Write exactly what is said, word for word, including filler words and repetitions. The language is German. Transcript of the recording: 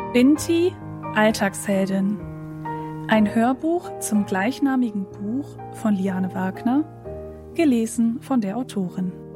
Binti, Alltagsheldin. Ein Hörbuch zum gleichnamigen Buch von Liane Wagner, gelesen von der Autorin.